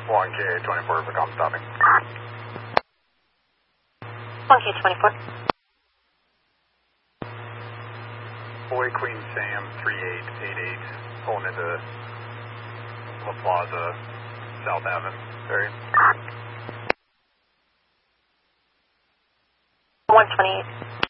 1K24 for com stopping. 1K24. Boy Queen Sam 3888 pulling into La Plaza, South Avenue. Area. 128.